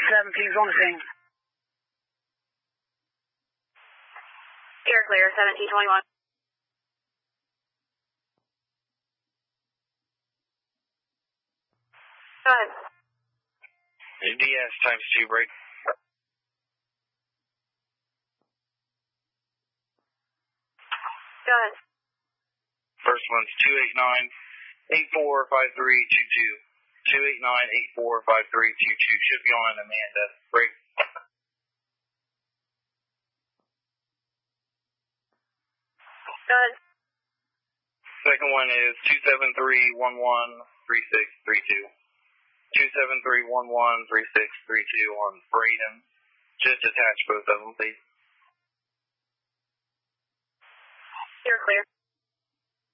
17's on the scene. You're clear, 1721. Go ahead. DS times 2 break. Go ahead. First one's 289-845322. 289-845322. Should be on Amanda. Break. Go ahead. Second one is 273-11-3632. 273-11-3632 on Braden. Just attach both of them, please. You're clear.